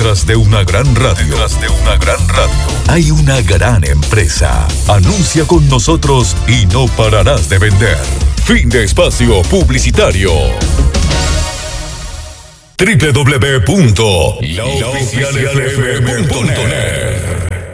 Detrás de una gran radio, hay una gran empresa. Anuncia con nosotros y no pararás de vender. Fin de espacio publicitario. www.laoficialfm.net